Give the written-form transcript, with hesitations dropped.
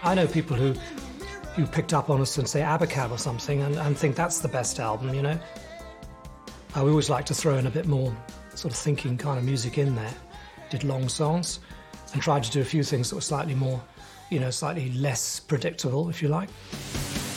I know people who picked up on us and say Abacab or something and think that's the best album, you know. We always like to throw in a bit more sort of thinking kind of music in there. Did long songs and tried to do a few things that were slightly more, you know, slightly less predictable, if you like.